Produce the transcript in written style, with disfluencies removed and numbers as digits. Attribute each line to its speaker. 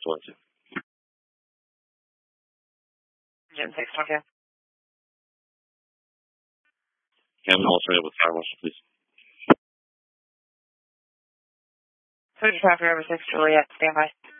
Speaker 1: 12.
Speaker 2: Engine 6, talk to you.
Speaker 1: Kevin, alternate with fire marshal, please.
Speaker 2: Soldier traffic over 6, Juliet, stand by.